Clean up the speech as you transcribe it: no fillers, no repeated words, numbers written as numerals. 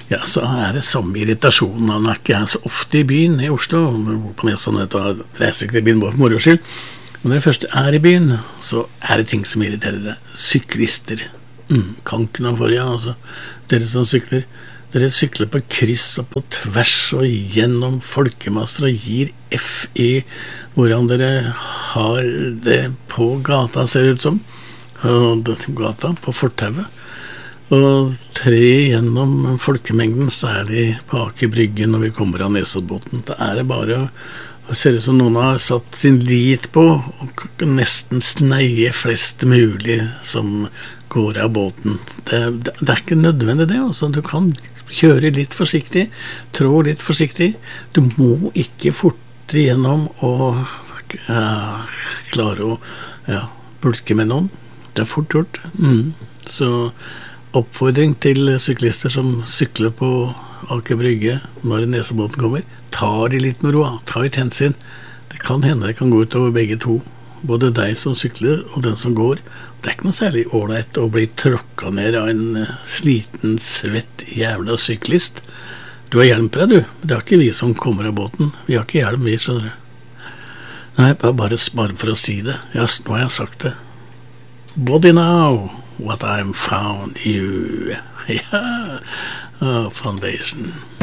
Ja, så det samme irritasjonen. Han ikke jeg så ofte I byen I Oslo. På sånn at jeg reiser ikke til byen bare for moro skyld. Men når jeg først I byen, så det ting som irriterer deg. Syklister. Kan ikke noe for ja, altså. Dere som sykler. Dere sykler på kryss og på tvers og gjennom folkemasser og gir F I hvordan dere har det på gata, ser det ut som. Og gata på fortauet. Og tre gjennom folkemengden, særlig på Aker Brygge når vi kommer av Nesoddbåten. Da det bare å se ut som noen har satt sin lit på og nesten sneie flest mulig som går av båten. Det ikke nødvendig det, altså. Du kan kjøre litt forsiktig, trå litt forsiktig. Du må ikke forte gjennom og klare å bulke med noen. Det fort gjort. Så oppfordring til syklister som sykler på Aker Brygge når Nesoddbåten kommer. Ta det litt med ro, ta litt hensyn. Det kan hende det kan gå ut over begge to. Både deg som sykler og den som går. Det ikke noe særlig ordentlig å bli tråkket ned av en sliten, svett jævla syklist. Du har hjelm på deg, du. Det ikke vi som kommer av båten. Vi har ikke hjelm, vi, skjønner du. Nei, bare for å si det. Nå har jeg sagt det. Body now. What I'm found you. Ja, foundation.